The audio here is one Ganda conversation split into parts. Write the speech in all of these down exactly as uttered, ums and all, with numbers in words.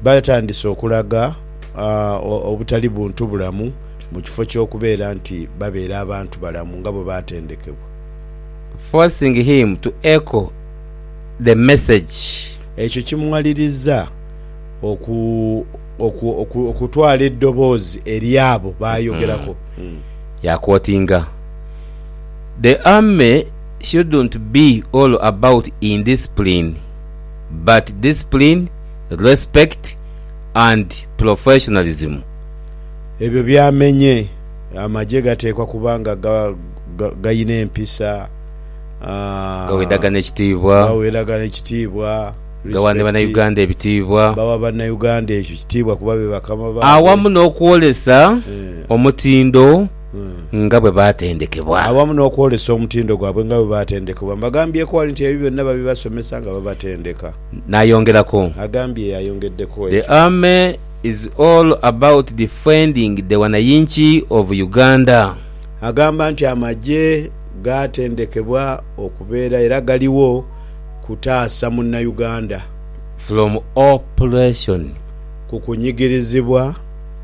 batandise okulaga uh, obutali buntu bulamu mu kifo ky'okubeera nti babeera abantu balamu nga bwe batendekebwa, forcing him to echo the message. Ekyo kimuwaliriza oku oku oku okutwala eddoboozi eri abo bayogerako. mm. mm. yakwotinga, the army shouldn't be all about indiscipline, but discipline, respect and professionalism. Ebyo byamenye amagye gateekwa kubanga gayina ga, empisa, gawedagana ekitiibwa, gawedagana ekitiibwa, gawane bannayuganda ebitiibwa, bawa bannayuganda ekyo kitiibwa kuba be bakama ba awamu n'okwolesa yeah. omutindo mm. nga bwe batendekebwa, awamu n'okwolesa omutindo gwabwe nga bwe batendekebwa. Mbagambyeko wali nti ebyo byonna babibasomesa nga babatendeka. N'ayongerako, agambye yayongeddeko, the army is all about defending the wananchi of Uganda. Agamba nti amagye gatendekebwa okubeera era galiwo kutaasa munnayuganda from oppression, kukunyigirizibwa,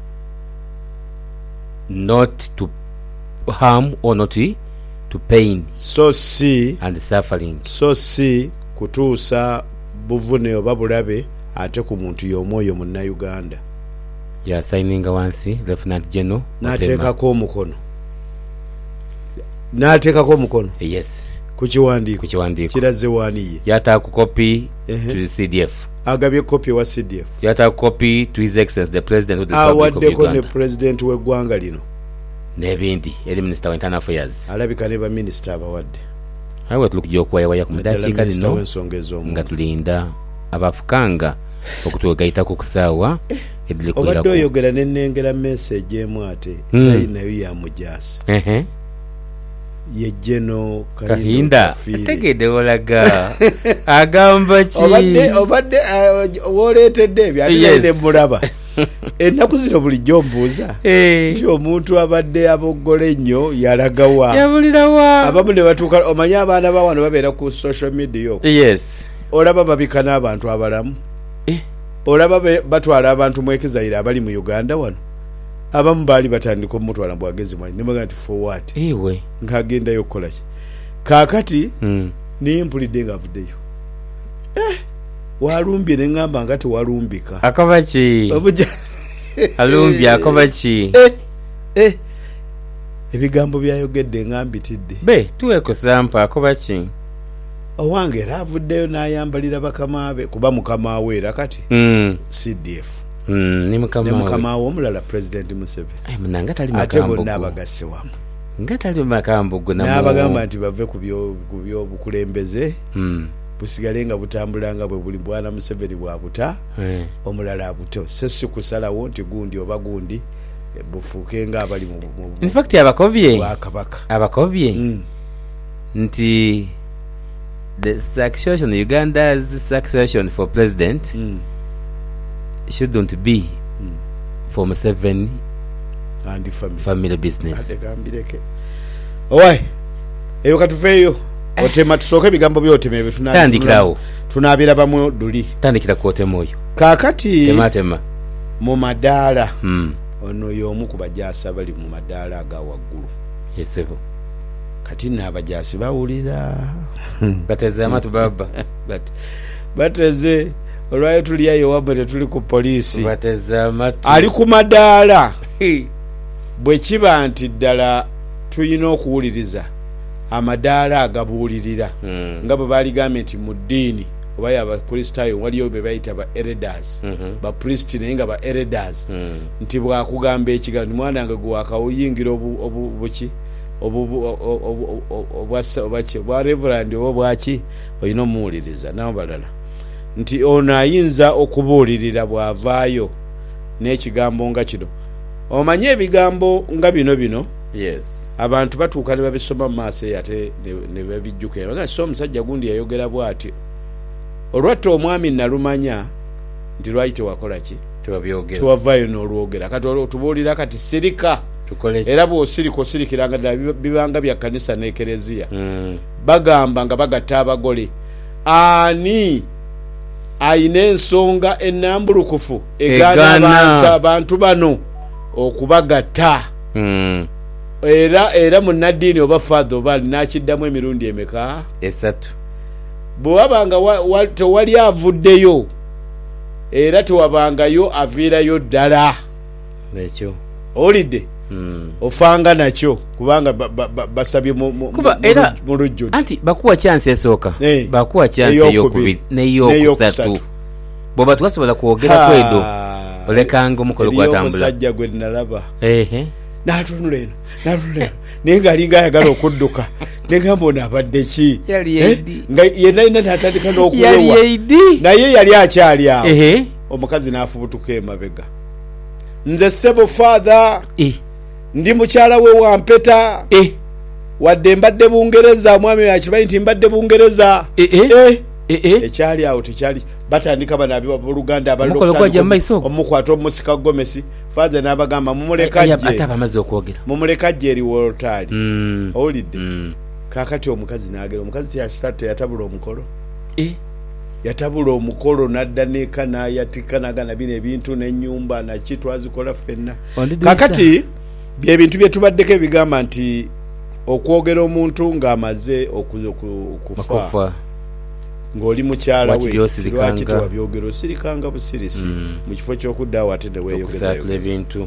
not to harm or not to pain, so si and suffering, so si kutuusa buvune oba bulabe ate ku muntu y'omwoyo munnayuganda. ya signing wansi Lieutenant General n'ateekako omukono n'ateekako omukono yes kukiwandiiko kukiwandiiko kiraze waniye yata ku copy uh-huh. to C D F, agabye copy wa C D F, yata copy to His Excellency the President of the Republic of Uganda, awaddeko ne president w'eggwanga lino n'ebindi eri Minister wa Internal Affairs, alabika ne ba minister abawadde. awe tulukujja okuwayawaya ku mudakiika lino nga tulinda abafukanga okutugaita ku kusaawa edili kuira obadde oyogera n'ennengera message emu ate mm. nayo ya Mujaasi ehe ye Jeno Kahinda tegede olaga agamba ki obadde obadde woleetedde ebyo ate yes. ne mulaba ennaku zino bulijjo mbuuza hey. nti omuntu abadde aboggole ennyo yalagawa yabulirawa abamu ne batuuka omanyi abaana ba wano babeera ku social media yes. olaba babika n'abantu abalamu eh. olaba batwala abantu mwekezaire abali mu Uganda wano abamu baali batandika omutwala mbwagezi mwanyi nembaga nti forward ewe ng'agendayo okukola ki kaakati mm. nimpulidde ng'avuddeyo eh. walumbye ne ngamba nga tewalumbika akoba ki alumbye akoba ki eh. eh. ebigambo byayogedde ngambitidde be tuweko sampa akoba ki owange era avuddeyo n'ayambalira bakama be kuba mukama we era kati mm. C D F mm, ni mukama ne mukama we omulala President Museveni ay munanga tali makambo ate bonna abagasse wamu ngatali makambo gona n'abagamba nti bave ku byo ku byo bukulembeze mm. busigale nga butambulanga bwe buli bwana Museveni bwabuta mm. omulala abuto sesi kusalawo nti gundi oba gundi bufuuke nga abali mu in fact abakobye Kabaka abakobye mm. nti the succession Uganda's succession for president mm. shouldn't be mm. for Museveni and the family, family business. Owai eyo katuveeyo otema tusooke ebigambo byotemebe tandikirawo tunaabira bamu duli tandikira kwotema oyo kaakati tematema mu madaala mm. ono y'omu ku bajaasi bali mu madaala aga waggulu yesebo kati n'abajaasi bawulira bateze amatu baba bateze olwayo tuliyayo wabwe tetuli ku poliisi bateze amatu ali ku madaala bwe kiba nti ddala tuyina okuwuliriza amadaala agabuulirira mm. nga bwe baligambye nti mu ddiini oba y'abakristaayo waliyo be bayita ba elders mm -hmm. ba priest naye nga ba elders mm. nti bwakugamba ekigambo mwana nga gwe wakawuyingira obuki obwaki obwa reverend oba bwaki olina omuwuliriza nabo balala nti ono ayinza okubuulirira bw'avaayo n'ekigambo nga kino omanye ebigambo nga bino bino yes abantu batuuka ne babisoma mu maaso ate ne babijjukira baga so omusajja gundi yayogera bw'atyo olwatta omwami nalumanya nti lwaki tewakola ki tewabyogera tewavaayo n'olwogera kati tubuulira kati sirika era bw'osirika osirikiranga ddala bibanga bya kkanisa n'ekereziya mm. bagamba nga bagatta abagole ani ayina ensonga ennambulukufu egaana abantu bano okubagatta. Mm. era era munnaddiini oba father oba nakiddamu emirundi emeka esatu bwe wabanga wa, wa, tewali avuddeyo era tewabangayo aviirayo ddala ekyo olidde mm. ofanga nakyo kubanga basabye ba, ba, ba, mu lujjudde anti bakuwa chance esooka hey. bakuwa chance ey'okubiri n'ey'okusatu bw'oba twasobola kwogera kwedo olekanga omukolo gwatambula omusajja gwe nalaba ehe natunula eno natunula eno naye ng'alinga ayagala okudduka negamba ono abadde ki nga yenna yenna natandika n'okuwewa naye yali akyali awo omukazi n'afubutuka emabega nze ssebo father ndi mukyala we wampeta wadde mbadde bungereza mwami yakimanyi nti mbadde bungereza ekyali awo tekyali batandika banabi buluganda omukwata omusika gomesi father n'abagamba mumuleka gye eri woltali owulidde kakati omukazi n'agera omukazi teyasitata yatabula omukolo yatabula omukolo n'adda n'eka n'ayatika n'agana bino ebintu n'ennyumba naki twazikola ffenna kakati byebintu bye tubaddeko ebigamba nti okwogera omuntu ng'amaze okufa ng'oli mukyala we lwaki tewabyogera osirikanga busirisi mu kifo ky'okuddawo ate ne weeyogezayo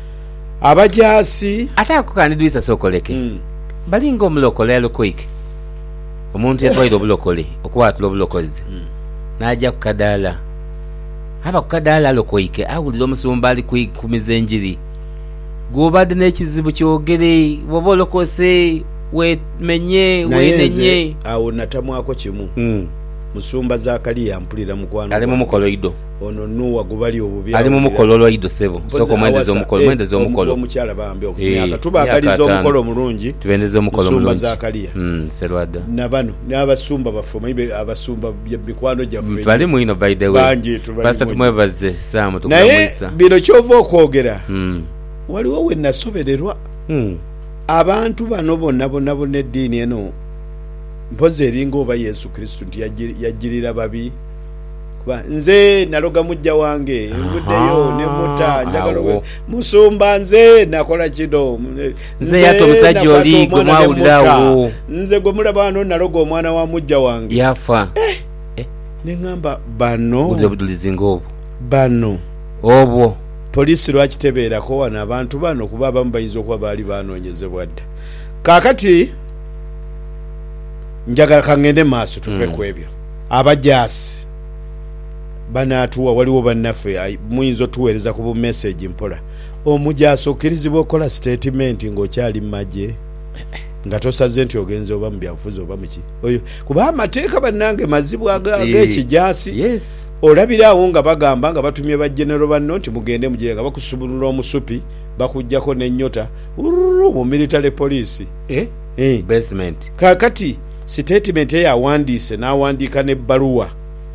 abajaasi ate ako kandidwisa sookoleke balinga omulokole alokoike omuntu yatwalira obulokole okuwatula obulokozi n'ajja ku kadaala aba ku kadaala alokoike awulira omusumba ali kumiza enjiri gw'obadde n'ekizibu kyogere bw'oba olokose wemenye wenenye awo natamwako kimu musumba Zakaliya mpulira mukwano ali mu mukolo ido ono nuwa gubali obubi ali mu mukolo lo ido sebo soko mwendeza omukolo mwendeza omukolo omukyala bambe okunyaka tubakaliza omukolo mulungi tubendeza omukolo mulungi musumba Zakaliya mm serwada nabano n'abasumba bafuma ibe abasumba bikwano jaffe bali mu ino by the way pastor tumwebaze samu tukamwisa bino kyova okwogera mm waliwo we nasobererwa mm abantu bano bonna bonna bonna eddiini eno mpoze eringa oba Yesu Kristo nti yajirira babi kuba nze naloga mujja wange nguddeyo ne muta njagala musumba nze nakola kido nze yato musajja oli gwe mwawulirawo nze gwe mulaba wano naloga omwana wa mujja wange yafa eh, eh. neŋŋamba bano budulizi ng'obwo bano obwo polisi lwakitebeerako wano abantu bano kuba abamu bayinza okuba baali banoonyezebwa dda kaakati njagala kangende maaso tuve ku ebyo abajaasi banaatuwa waliwo bannaffe muyinza otuweereza ku bumessage mpola omujaasi okkirizibwa okukola statement ng'okyali mu magye nga tosaze nti ogenze oba mu byabufuzi oba muki oyo kuba amateeka bannange mazibu ag'ekijaasi yes olabiraawo nga bagamba nga batumye bajjenero banno nti mugende mugire nga bakusubulula omusupi bakujjako n'ennyota mu military police eh? Eh. basement kakati statement eyawandiise n'awandiika n'ebbaluwa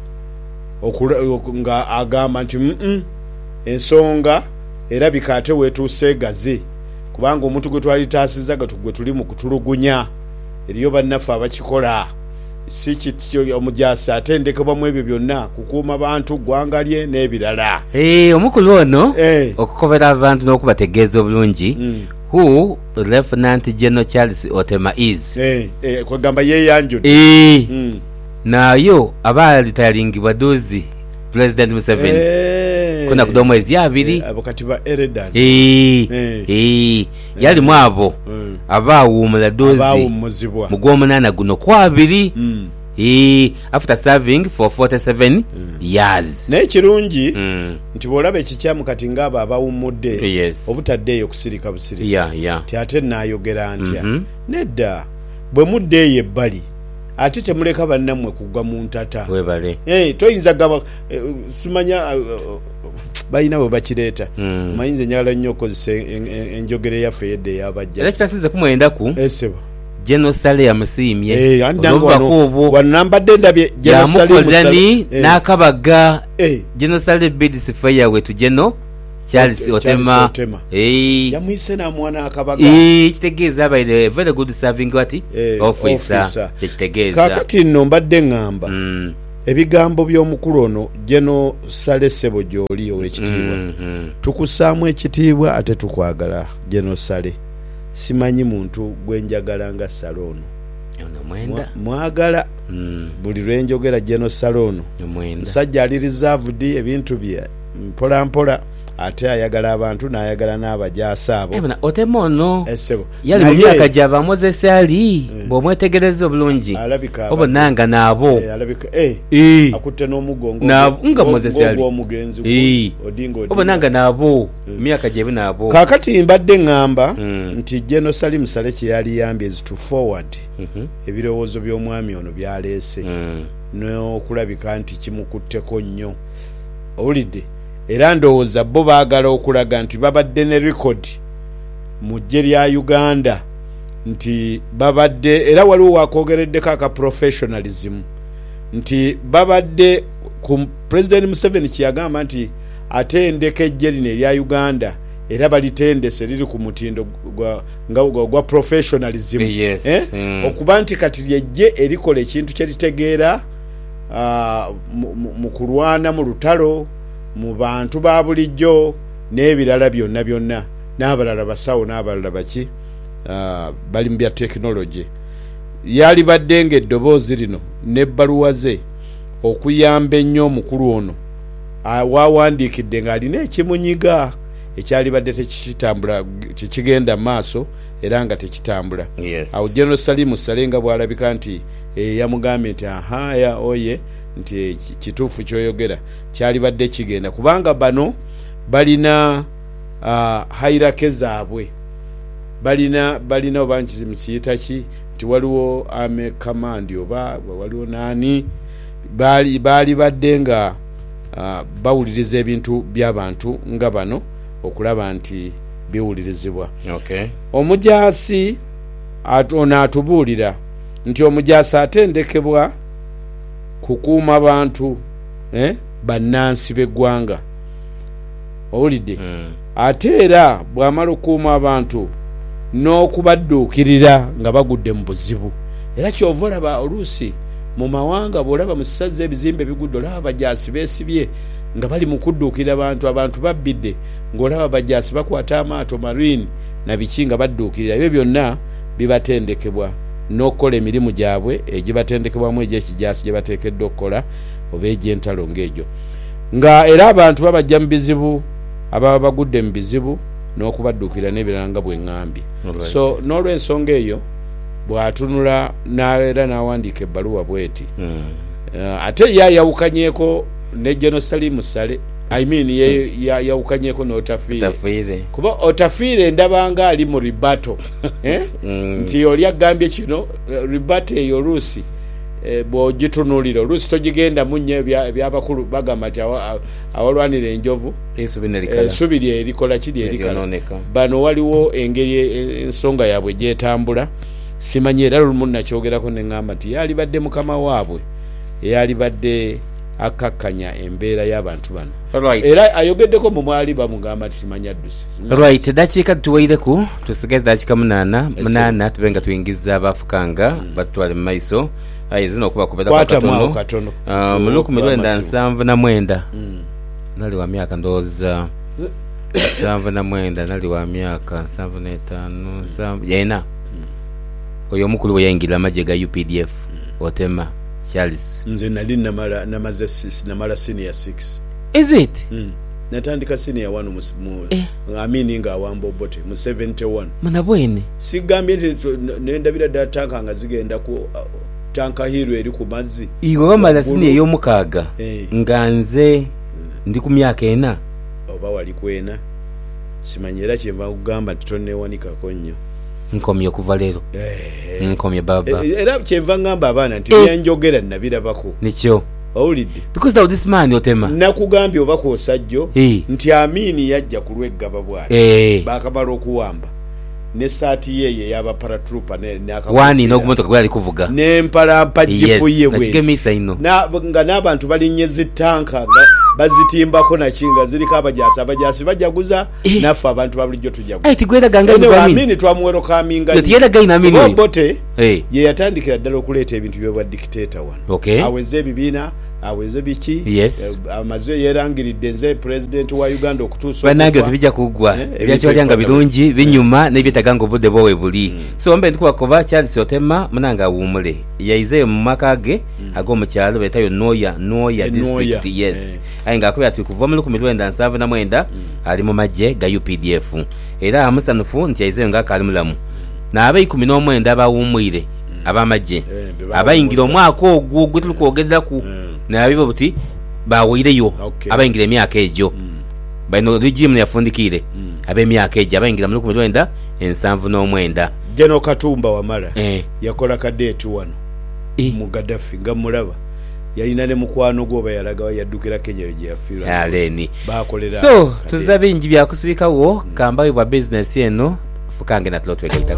nga agamba nti mm ensonga erabika ate weetuuse gaze kubanga omuntu gwe twali taasiza gwe tuli mu kutulugunya eriyo bannaffe abakikola si kityo omujaasi atendekebwamu ebyo byonna kukuuma bantu ggwanga lye n'ebirala hey, omukulu ono hey. okukobera abantu n'okubategeeza obulungi mm. who Lieutenant General Charles Otema is hey, hey, kwegamba yeyanjudde hey. mm. nayo abaalitayaringibwa dozi President Museveni hey. kuna kuda omwezi abiri hey, abakati ba Eredan hey. hey. hey. yali mu abo mm. abaawumula dozi mu gw'omunaana guno kwabiri mm. He, after serving for forty-seven mm. years n'ekirungi mm. nti bw'olaba ekikyamu kati ng'abo abawummudde yes. obutaddeeyo kusirika busirisi yeah, yeah. ti ate naayogera ntya mm-hmm. nedda bwe muddeeyo ebbali ate temuleka bannammwe kugwa mu ntata webale hey, toyinza gaba uh, simanya uh, uh, balina bwe bakireeta mm. mayinza njagala nnyo okozesa enjogere yaffe yedde eyabajja era kitasize kumwendaku eseba Genosale yamusiimye hey, wanambadde ndabye Genosale n'akabaga hey. Genosale bids fire wetu Geno Charles Otema, Otema. Eh yamwise na mwana akabaga eh kitegeeza abaire very good serving what eh, officer, officer. Kitegeeza kakati nno mbadde ngamba mm. ebigambo by'omukulu ono General Sale Ssebo gy'oli ow'ekitiibwa mm -hmm. tukussaamu ekitiibwa ate tukwagala General Sale simanyi muntu gwenjagala nga Sale ono mwagala mm. buli lwenjogera General Sale ono musajja ali reserved ebintu bye mpola mpola ate ayagala abantu n'ayagala n'abajaasa abo ebona otemono yali mu myaka gy'aba Moses Ali bw'omwetegereza obulungi obonanga naabo akutte n'omugongo nga Moses Ali obonanga naabo myaka gy'ebi naabo kaakati mbadde ŋŋamba nti General Salim Sale kye yali yambye is to forward ebirowoozo by'omwami ono byaleese n'okulabika nti kimukutteko nnyo owulidde era ndowooza bo baagala okulaga nti babadde ne record mu ggye lya Uganda nti babadde era waliwo wakwogereddeko aka professionalism nti babadde ku President Museveni kyeyagamba nti atendeka eggye lino erya Uganda era balitendese liri ku mutindo gwa, gwa, gwa professionalism yes. eh? mm. okuba nti kati lyejje erikola ekintu kye litegeera uh, mu kulwana mu lutalo mu bantu ba bulijjo n'ebirala byonna byonna n'abalala basawo n'abalala baki uh, bali mu bya technology yali badde ng'eddoboozi lino n'ebbaluwa ze okuyamba ennyo omukulu ono uh, waawandiikidde ng'alina ekimunyiga ekyali badde tekitambula kikigenda maaso era nga tekitambula yes. awo General Salim Sale nga bwalabika nti e, yamugambye nti aha ya oye nti kituufu kyoyogera kyali badde kigenda kubanga bano balina uh, hairake zaabwe balina balina oba nkiyita ki nti waliwo ame command oba waliwo nani bali bali badde nga uh, bawuliriza ebintu by'abantu nga bano okulaba nti biwulirizibwa okay. Omujaasi atona atubuulira nti omujaasi atendekebwa kukuuma abantu eh bannansi b'eggwanga owulidde mm. ate era bw'amala okukuuma abantu n'okubadduukirira nga bagudde mu buzibu era kyova olaba oluusi mu mawanga bw'olaba mu ssaza ebizimbe bigudde olaba abajaasi beesibye nga bali mu kudduukira abantu abantu babbidde ng'olaba abajaasi bakwata amaato marine na biki nga badduukirira ebyo byonna bibatendekebwa n'okukola emirimu gyabwe egibatendekebwamu egy'ekijaasi gye bateekeddwa okukola oba egy'entalo ng'egyo nga era abantu babajja mu bizibu ababa bagudde mu bizibu n'okubadduukira n'ebirala nga bwe ŋŋambye right. So n'olw'ensonga eyo bw'atunula n'era n'awandiika ebbaluwa bw'eti mm. uh, ate ye yayawukanyeeko ne General Salim Sale I mean ye mm. yawukanyeko n'Otafiire kuba Otafiire ndabanga ali mu ribato eh mm. nti oli agambye kino ribato eyo oluusi eh, bw'ogitunulira oluusi togigenda munye by'abakulu bagamba nti awalwanira enjovu essubi lye erikola kiri erikala bano waliwo engeri ensonga yaabwe gyetambula simanyi era lumu nakyogerako ne ŋŋamba nti yali badde mukama waabwe yali badde akakkanya embeera y'abantu bano right. Era ayogeddeko mu mwali bamugamba nti simanya ddusi right dakiika tuweireku tusigaze dakiika munaana munaana tube nga tuyingiza abafukanga mm. batutwale mu maiso aye zino okuba kubeta katono uh, mu lukumi lwenda nsanvu na mwenda mm. nali wa myaka ndowooza nsanvu na mwenda nali wa myaka nsanvu n'etaano nsanvu yena mm. oyo omukulu we yayingira amagye ga U P D F mm. Otema Charles nze nali namala namaze six namala senior six is it mm. natandika senior one mu eh. amini nga awamba obote mu seventy-one mana bwene sigambye nti nendabira data kanga zigenda ku uh, tanka hiro eri ku mazzi igo bamala senior y'omukaaga eh. nganze mm. ndi ku myaka ena oba wali kwena simanyira kyemva kugamba nti tonnewanikako nnyo nkomye okuva leero eh, nkomye baba era kyemva ngamba abaana nti eh, byanjogera nabirabako nikyo owulidde because now this man Otema nakugambye oba ku osajjo eh. nti amini yajja ku lweggaba bwati eh. bakamala okuwamba ne saati yeye yaba paratrooper ne nakawani n'ogumotoka bwali kuvuga n'empala mpajipu yes. yewe nakikemisa ino na nga n'abantu balinye zitanka nga bazitimbako nakinga zirika abajasi abajasi bajaguza eh. nafa abantu babulijjo tujaguza eh tigwera ganga ino amini twamuwero kaminga yo tiyera gaina amini obote eh ye yatandikira ddala okuleeta ebintu by'obwa dictator wano okay aweze ebibina aweze biki yes. amaze yerangiridde nze president wa Uganda okutuusa banange bijja kugwa ebyakywalyanga birungi binyuma n'ebyetaganga obudde bwowe buli mm. so mbe ndikubakoba Charles Otema munanga awumule yaize mu makage mm. ag'omukyalo betayo Noya Noya e district Noya. Yes eh. ayi ngakubya ati kuva mu lukumi lwenda nsanvu na mwenda mm. ali mu magye ga U P D F era amusanufu nti yaize ngaka ali mulamu n'abe ikumi n'omwenda abawumwire mm. abamagye eh, abayingira omwaka ogwo gwe tuli kwogerera ku mm. nabibo buti bawireyo okay. abayingira emyaka ejo mm. bano regime yafundikire mm. abe emyaka ejo abayingira mu lukumi lwenda ensanvu n'omwenda Jeno Katumba Wamala eh. yakola kadeti wano eh. mu Gaddafi nga mulaba yalina ne mukwano gwo yalaga yaddukira Kenya ye yafira aleni bakolera so tuzabe inji bya kusubikawo mm. kamba bwa business eno fukange na tlotwe kaita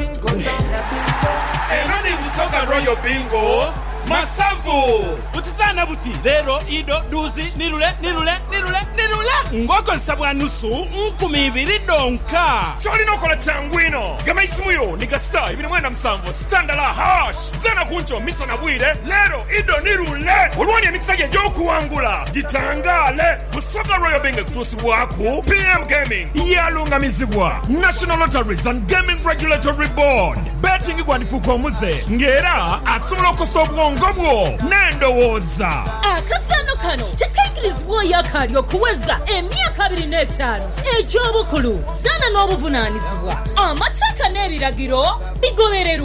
enani busoga Royal Bingo Masavu utizana buti lero ido duzi nirule nirule nirule nirule ngoko sabwa nusu nkumi ibiri donka choli nokola changwino gama isimuyo nika star ibiri mwenda msamvu standala hash zana kuncho misa na bwire lero ido nirule ulwani ya nikisage joku wangula jitangale busoga Royal Bingo kutusi waku P M Gaming yalunga mizibwa National Lotteries and Gaming Regulatory Board betting igwanifu kwa muze ngera asumula kosobwa ngobwo nendo woza akasano kano tekankirizwa yakali okuweza emyaka abiri n'etaano eky'obukulu zana n'obuvunanyizibwa amateeka n'ebiragiro bigobererwa